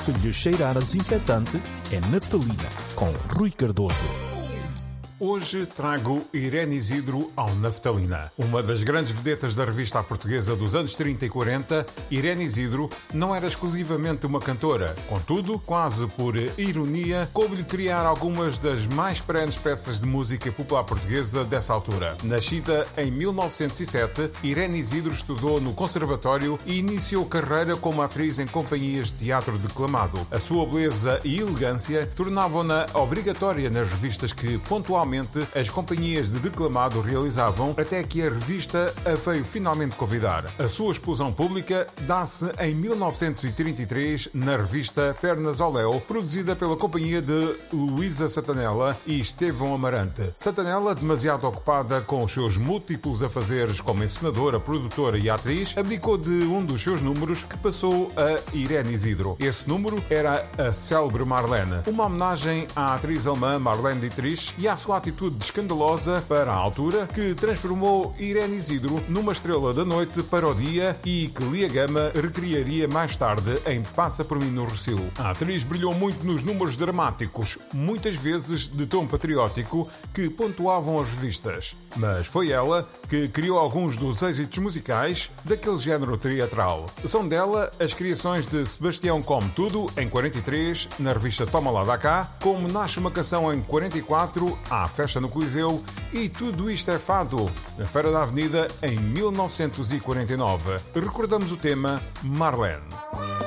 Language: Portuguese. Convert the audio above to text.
se lhe cheirar a desinfetante, é naftalina, com Rui Cardoso. Hoje trago Irene Isidro ao Naftalina. Uma das grandes vedetas da revista portuguesa dos anos 30 e 40, Irene Isidro não era exclusivamente uma cantora. Contudo, quase por ironia, coube-lhe criar algumas das mais perenes peças de música popular portuguesa dessa altura. Nascida em 1907, Irene Isidro estudou no Conservatório e iniciou carreira como atriz em companhias de teatro declamado. A sua beleza e elegância tornavam-na obrigatória nas revistas que, pontualmente, as companhias de declamado realizavam, até que a revista a veio finalmente convidar. A sua explosão pública dá-se em 1933 na revista Pernas ao Léu, produzida pela companhia de Luísa Santanella e Estevão Amarante. Santanella, demasiado ocupada com os seus múltiplos afazeres como encenadora, produtora e atriz, abdicou de um dos seus números que passou a Irene Isidro. Esse número era a célebre Marlene, uma homenagem à atriz alemã Marlene Dietrich e à sua atitude escandalosa para a altura, que transformou Irene Isidro numa estrela da noite para o dia e que Lia Gama recriaria mais tarde em Passa por mim no Rossio. A atriz brilhou muito nos números dramáticos, muitas vezes de tom patriótico, que pontuavam as revistas. Mas foi ela que criou alguns dos êxitos musicais daquele género teatral. São dela as criações de Sebastião Come Tudo, em 43, na revista Toma Lá da Cá, Como Nasce uma Canção, em 44, A Festa no Coliseu e Tudo Isto é Fado, na Feira da Avenida, em 1949. Recordamos o tema Marlene.